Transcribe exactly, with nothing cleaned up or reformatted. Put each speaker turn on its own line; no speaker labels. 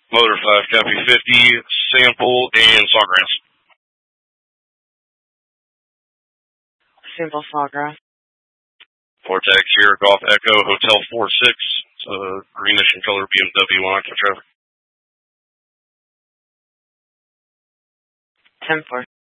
Motor five, copy fifty, sample, and sawgrass.
Sample sawgrass.
Vortex here, Golf Echo, Hotel four six, uh, greenish in color B M W on active traffic.
ten four.